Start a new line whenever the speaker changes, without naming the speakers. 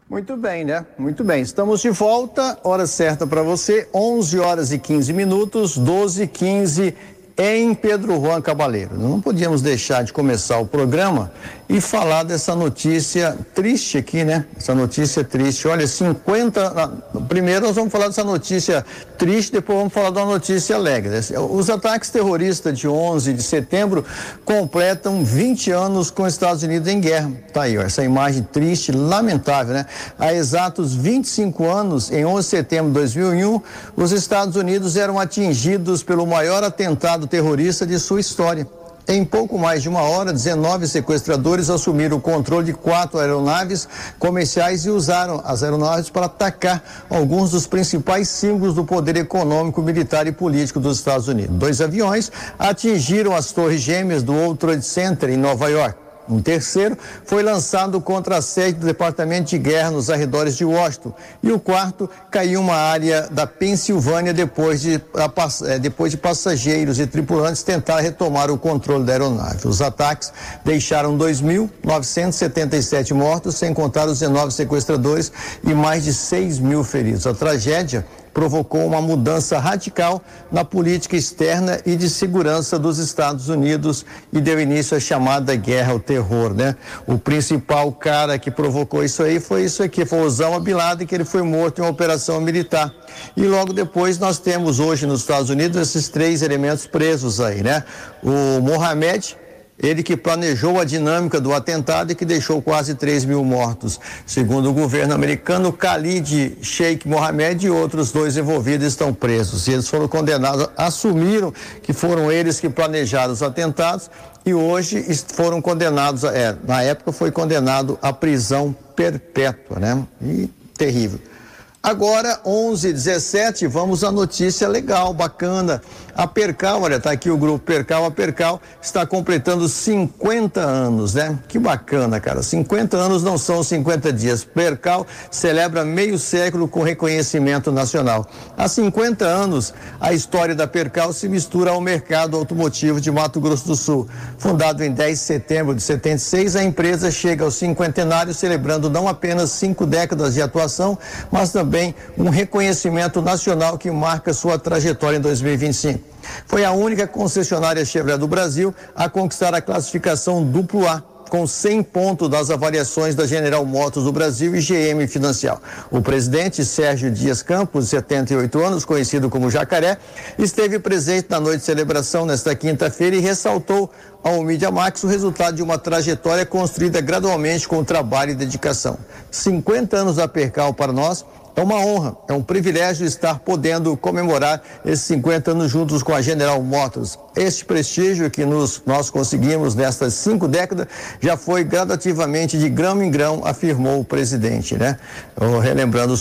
Muito bem, né? Muito bem. Estamos de volta. Hora certa para você, 11 horas e 15 minutos, 12h15 em Pedro Juan Cabaleiro. Não podíamos deixar de começar o programa e falar dessa notícia triste aqui, né? Essa notícia triste. Olha, primeiro nós vamos falar dessa notícia triste, depois vamos falar de uma notícia alegre. Os ataques terroristas de 11 de setembro completam 20 anos com os Estados Unidos em guerra. Tá aí, ó, essa imagem triste, lamentável, né? Há exatos 25 anos, em 11 de setembro de 2001, os Estados Unidos eram atingidos pelo maior atentado terrorista de sua história. Em pouco mais de uma hora, 19 sequestradores assumiram o controle de 4 aeronaves comerciais e usaram as aeronaves para atacar alguns dos principais símbolos do poder econômico, militar e político dos Estados Unidos. 2 aviões atingiram as torres gêmeas do World Trade Center em Nova York. Um terceiro foi lançado contra a sede do Departamento de Guerra nos arredores de Washington. E o quarto caiu em uma área da Pensilvânia depois de passageiros e tripulantes tentar retomar o controle da aeronave. Os ataques deixaram 2.977 mortos, sem contar os 19 sequestradores e mais de 6.000 feridos. A tragédia provocou uma mudança radical na política externa e de segurança dos Estados Unidos e deu início à chamada guerra ao terror, né? O principal cara que provocou isso aí foi Osama Bin Laden, que ele foi morto em uma operação militar. E logo depois nós temos hoje nos Estados Unidos esses 3 elementos presos aí, né? O Mohammed, ele que planejou a dinâmica do atentado e que deixou quase 3.000 mortos. Segundo o governo americano, Khalid Sheikh Mohammed e outros 2 envolvidos estão presos. E eles foram condenados, assumiram que foram eles que planejaram os atentados e hoje foram condenados, na época foi condenado à prisão perpétua, né? E terrível. Agora, 11h17, vamos à notícia legal, bacana. A Percal, olha, tá aqui o grupo Percal. A Percal está completando 50 anos, né? Que bacana, cara. 50 anos não são 50 dias. Percal celebra meio século com reconhecimento nacional. Há 50 anos, a história da Percal se mistura ao mercado automotivo de Mato Grosso do Sul. Fundado em 10 de setembro de 76, a empresa chega ao cinquentenário, celebrando não apenas 5 décadas de atuação, mas também um reconhecimento nacional que marca sua trajetória em 2025. Foi a única concessionária Chevrolet do Brasil a conquistar a classificação AAA, com 100 pontos das avaliações da General Motors do Brasil e GM Financial. O presidente Sérgio Dias Campos, de 78 anos, conhecido como Jacaré, esteve presente na noite de celebração nesta quinta-feira e ressaltou ao Mídia Max o resultado de uma trajetória construída gradualmente com trabalho e dedicação. 50 anos da Percal para nós é uma honra, é um privilégio estar podendo comemorar esses 50 anos juntos com a General Motors. Este prestígio que nós conseguimos nestas 5 décadas já foi gradativamente de grão em grão, afirmou o presidente, né? Relembrando